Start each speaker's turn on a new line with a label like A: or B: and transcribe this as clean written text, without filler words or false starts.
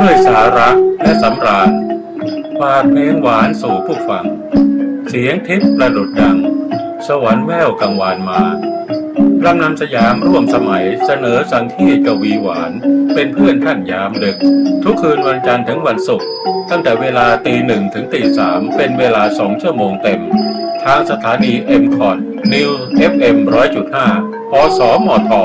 A: ด้วยสาระและสำราญฝากเพลงหวานสู่ผู้ฟังเสียงทิพย์ประดุจดังสวรรค์แววกังวานมาลำนำสยามร่วมสมัยเสนอสังคีตกวีหวานเป็นเพื่อนท่านยามดึกทุกคืนวันจันทร์ถึงวันศุกร์ตั้งแต่เวลา1:00 ถึง3:00เป็นเวลา2 ชั่วโมงเต็มทางสถานี M-Cot New FM 100.5 อสมท